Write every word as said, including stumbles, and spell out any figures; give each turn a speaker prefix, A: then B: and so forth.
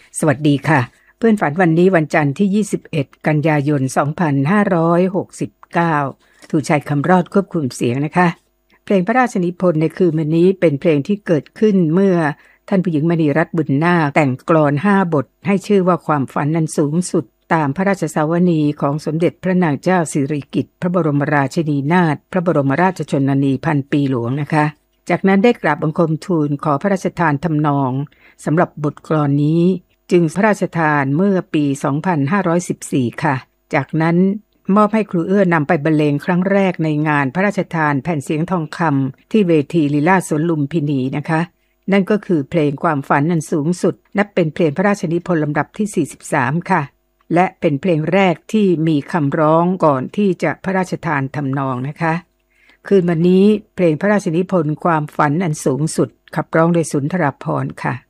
A: สวัสดีค่ะเพื่อนฝันวันนี้วันจันทร์ที่ยี่สิบเอ็ดกันยายนสองพันห้าร้อยหกสิบเก้าถูกชัยคำรอดควบคุมเสียงนะคะเพลงพระราชนิพนธ์ในคืนวันนี้เป็นเพลงที่เกิดขึ้นเมื่อท่านผู้หญิงมณีรัตน์บุญนาคแต่งกลอนห้าบทให้ชื่อว่าความฝันนั้นสูงสุดตามพระราชสาวนีของสมเด็จพระนางเจ้าสิริกิติ์พระบรมราชินีนาถพระบรมราชชนนีพันปีหลวงนะคะจากนั้นได้กราบบังคมทูลขอพระราชทานทำนองสำหรับบทกลอนนี้จึงพระราชทานเมื่อปีสองพันห้าร้อยสิบสี่ค่ะจากนั้นมอบให้ครูเอื้อนำไปบรรเลงครั้งแรกในงานพระราชทานแผ่นเสียงทองคำที่เวทีลีลาศสวนลุมพินีนะคะนั่นก็คือเพลงความฝันอันสูงสุดนับเป็นเพลงพระราชนิพนธ์ลำดับที่สี่สิบสามค่ะและเป็นเพลงแรกที่มีคำร้องก่อนที่จะพระราชทานทำนองนะคะคืนวันนี้เพลงพระราชนิพนธ์ความฝันอันสูงสุดขับร้องโดยสุนทรภรณ์ค่ะ